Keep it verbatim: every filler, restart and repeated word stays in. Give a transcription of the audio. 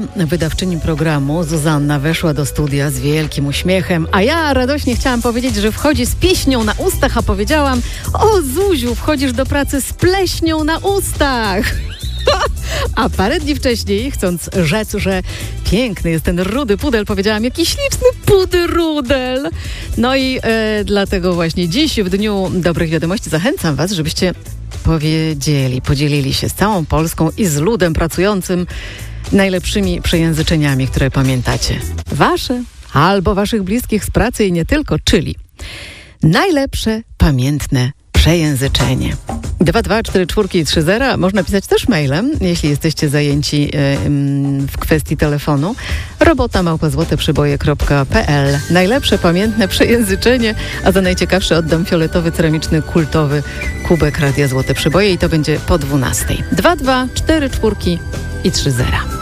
wydawczyni programu Zuzanna weszła do studia z wielkim uśmiechem, a ja radośnie chciałam powiedzieć, że wchodzi z pieśnią na ustach, a powiedziałam: o Zuziu, wchodzisz do pracy z pleśnią na ustach. A parę dni wcześniej, chcąc rzec, że piękny jest ten rudy pudel, powiedziałam: jaki śliczny pudy rudel. No i e, dlatego właśnie dziś, w Dniu Dobrych Wiadomości, zachęcam was, żebyście powiedzieli, podzielili się z całą Polską i z ludem pracującym najlepszymi przejęzyczeniami, które pamiętacie. Wasze albo waszych bliskich z pracy i nie tylko, czyli najlepsze pamiętne przejęzyczenie. dwa dwa cztery cztery trzy zero. Można pisać też mailem, jeśli jesteście zajęci yy, w kwestii telefonu. robota małpa złote przyboje kropka pe el. Najlepsze pamiętne przejęzyczenie, a za najciekawsze oddam fioletowy, ceramiczny, kultowy kubek Radia Złote Przyboje i to będzie po dwunastej. dwa dwa cztery cztery i trzy zero.